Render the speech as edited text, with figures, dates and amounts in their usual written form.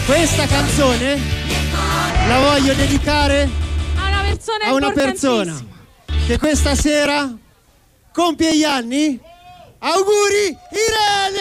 Questa canzone la voglio dedicare a una persona che questa sera compie gli anni. Auguri Irene!